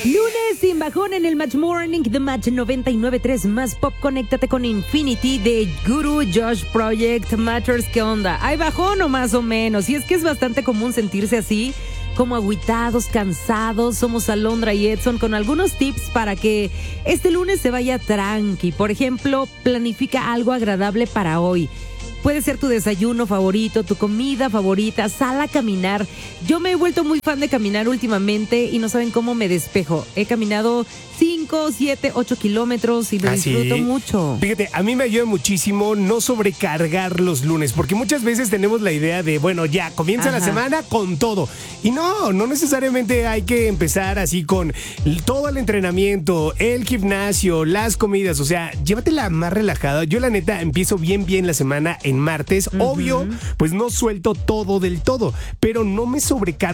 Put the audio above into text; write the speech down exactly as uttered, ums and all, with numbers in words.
Lunes sin bajón en el Match Morning, The Match noventa y nueve punto tres más pop. Conéctate con Infinity de Guru Josh Project. Matters, ¿qué onda? ¿Hay bajón o más o menos? Y es que es bastante común sentirse así, como agüitados, cansados. Somos Alondra y Edson con algunos tips para que este lunes se vaya tranqui. Por ejemplo, planifica algo agradable para hoy. Puede ser tu desayuno favorito, tu comida favorita, sal a caminar. Yo me he vuelto muy fan de caminar últimamente y no saben cómo me despejo. He caminado cinco, siete, ocho kilómetros y lo ¿Ah, disfruto sí? mucho. Fíjate, a mí me ayuda muchísimo no sobrecargar los lunes, porque muchas veces tenemos la idea de, bueno, ya, comienza Ajá. la semana con todo. Y no, no necesariamente hay que empezar así con todo el entrenamiento, el gimnasio, las comidas. O sea, llévatela más relajada. Yo, la neta, empiezo bien, bien la semana en martes. Uh-huh. Obvio, pues no suelto todo del todo, pero no me sobrecargo